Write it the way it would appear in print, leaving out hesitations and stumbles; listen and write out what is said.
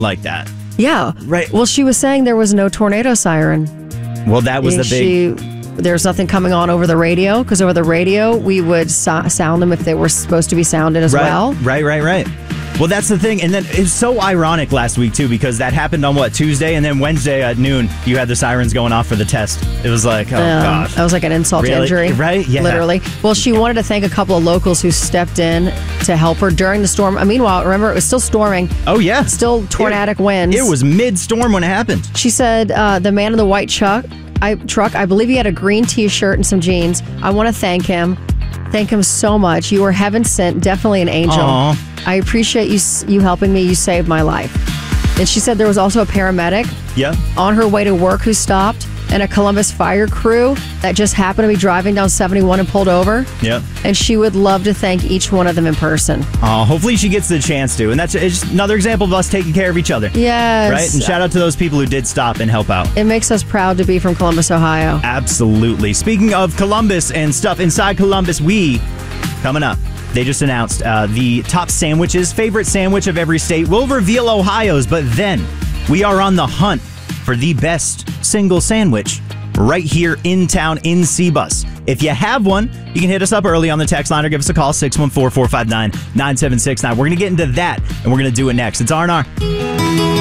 like that. Yeah. Right. Well, she was saying there was no tornado siren. Well, that was the big... There's nothing coming on over the radio, because over the radio, we would sound them if they were supposed to be sounded as well. Right. Well, that's the thing. And then it's so ironic last week, too, because that happened on, Tuesday? And then Wednesday at noon, you had the sirens going off for the test. It was like, oh, gosh. That was like an insult to injury. Right? Yeah. Literally. Well, she wanted to thank a couple of locals who stepped in to help her during the storm. Meanwhile, remember, it was still storming. Oh, yeah. Still tornadic winds. It was mid-storm when it happened. She said the man in the white truck, I believe he had a green T-shirt and some jeans. I want to thank him. Thank him so much. You were heaven sent. Definitely an angel. Aww. I appreciate you helping me. You saved my life. And she said there was also a paramedic on her way to work who stopped, and a Columbus fire crew that just happened to be driving down 71 and pulled over. Yep. And she would love to thank each one of them in person. Hopefully she gets the chance to. And it's just another example of us taking care of each other. Yes. Right? And shout out to those people who did stop and help out. It makes us proud to be from Columbus, Ohio. Absolutely. Speaking of Columbus and stuff inside Columbus, coming up, they just announced the top sandwiches, favorite sandwich of every state. We'll reveal Ohio's, but then we are on the hunt for the best single sandwich right here in town in C-Bus. If you have one, you can hit us up early on the text line or give us a call, 614-459-9769. We're going to get into that, and we're going to do it next. It's R&R.